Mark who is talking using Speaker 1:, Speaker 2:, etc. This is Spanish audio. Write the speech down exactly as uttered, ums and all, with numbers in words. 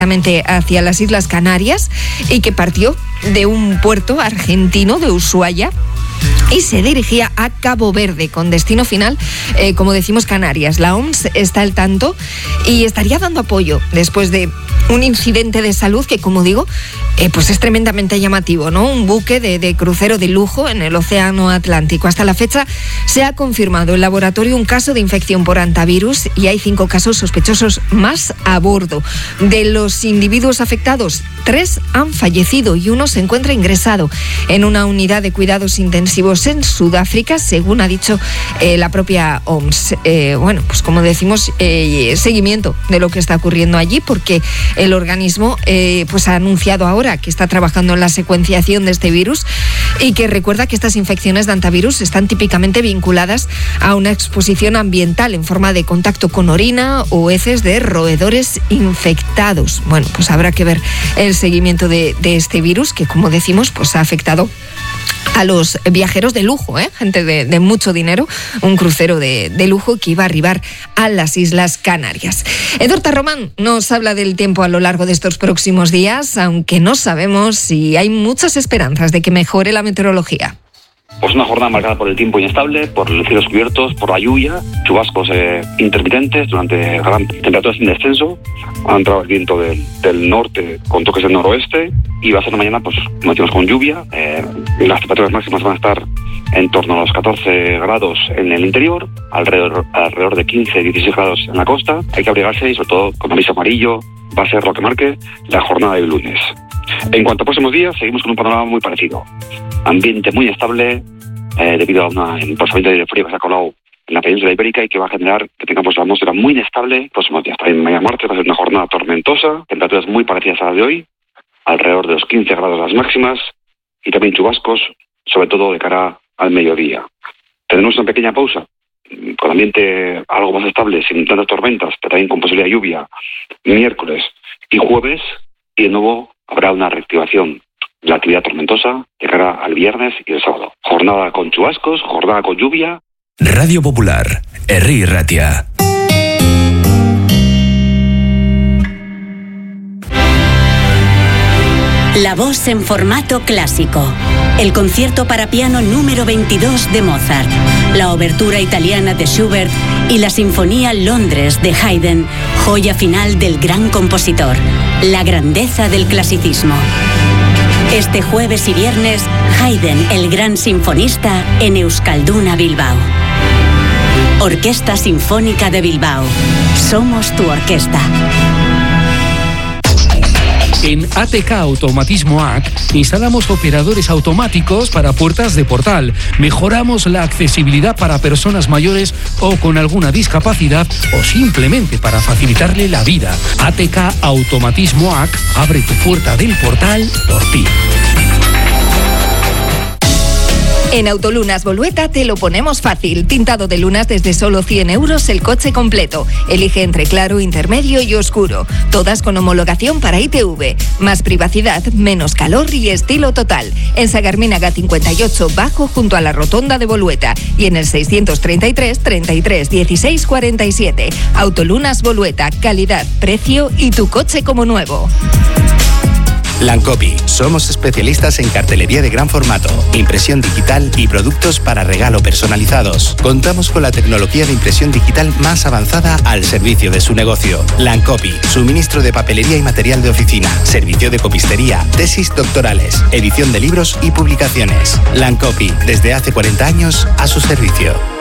Speaker 1: hacia las Islas Canarias y que partió de un puerto argentino de Ushuaia y se dirigía a Cabo Verde con destino final, eh, como decimos, Canarias. La O M S está al tanto y estaría dando apoyo después de un incidente de salud que, como digo, eh, pues es tremendamente llamativo, ¿no? Un buque de, de crucero de lujo en el Océano Atlántico. Hasta la fecha se ha confirmado en laboratorio un caso de infección por hantavirus y hay cinco casos sospechosos más a bordo. De los individuos afectados, tres han fallecido y uno se encuentra ingresado en una unidad de cuidados intensivos en Sudáfrica, según ha dicho eh, la propia O M S. Eh, bueno, pues como decimos, eh, seguimiento de lo que está ocurriendo allí, porque el organismo eh, pues ha anunciado ahora que está trabajando en la secuenciación de este virus y que recuerda que estas infecciones de hantavirus están típicamente vinculadas a una exposición ambiental en forma de contacto con orina o heces de roedores infectados. Bueno, pues habrá que ver el seguimiento de, de este virus que, como decimos, pues ha afectado a los viajeros de lujo, ¿eh? gente de, de mucho dinero, un crucero de, de lujo que iba a arribar a las Islas Canarias. Eduardo Román nos habla del tiempo a lo largo de estos próximos días, aunque no sabemos si hay muchas esperanzas de que mejore la meteorología.
Speaker 2: Pues una jornada marcada por el tiempo inestable, por los cielos cubiertos, por la lluvia, chubascos eh, intermitentes durante gran temperaturas en descenso. Ha entrado el viento del, del norte con toques del noroeste y va a ser una mañana, pues, como decimos, con lluvia. Eh, las temperaturas máximas van a estar en torno a los catorce grados en el interior, alrededor, alrededor de quince a dieciséis grados en la costa. Hay que abrigarse y, sobre todo, con aviso amarillo, va a ser lo que marque la jornada del lunes. En cuanto a próximos días, seguimos con un panorama muy parecido. Ambiente muy estable eh, debido a una emplazamiento de aire frío que se ha colado en la península ibérica y que va a generar que tengamos la atmósfera muy inestable próximos días. También mañana martes va a ser una jornada tormentosa, temperaturas muy parecidas a las de hoy, alrededor de los quince grados las máximas y también chubascos, sobre todo de cara al mediodía. Tenemos una pequeña pausa con ambiente algo más estable, sin tantas tormentas, pero también con posibilidad de lluvia, miércoles y jueves, y de nuevo habrá una reactivación de la actividad tormentosa de cara al viernes y el sábado. Jornada con chubascos, jornada con lluvia.
Speaker 3: Radio Popular, Herri Ratia.
Speaker 4: La voz en formato clásico. El concierto para piano número veintidós de Mozart, la obertura italiana de Schubert y la Sinfonía Londres de Haydn, joya final del gran compositor, la grandeza del clasicismo. Este jueves y viernes, Haydn, el gran sinfonista, en Euskalduna, Bilbao. Orquesta Sinfónica de Bilbao. Somos tu orquesta.
Speaker 5: En A T K Automatismoac instalamos operadores automáticos para puertas de portal. Mejoramos la accesibilidad para personas mayores o con alguna discapacidad o simplemente para facilitarle la vida. A T K Automatismoac abre tu puerta del portal por ti.
Speaker 1: En Autolunas Bolueta te lo ponemos fácil. Tintado de lunas desde solo cien euros el coche completo. Elige entre claro, intermedio y oscuro. Todas con homologación para I T V. Más privacidad, menos calor y estilo total. En Sagarminaga cincuenta y ocho Bajo junto a la rotonda de Bolueta. Y en el seiscientos treinta y tres, treinta y tres, dieciséis, cuarenta y siete. Autolunas Bolueta. Calidad, precio y tu coche como nuevo.
Speaker 6: Lancopy. Somos especialistas en cartelería de gran formato, impresión digital y productos para regalo personalizados. Contamos con la tecnología de impresión digital más avanzada al servicio de su negocio. Lancopy. Suministro de papelería y material de oficina. Servicio de copistería. Tesis doctorales. Edición de libros y publicaciones. Lancopy. Desde hace cuarenta años a su servicio.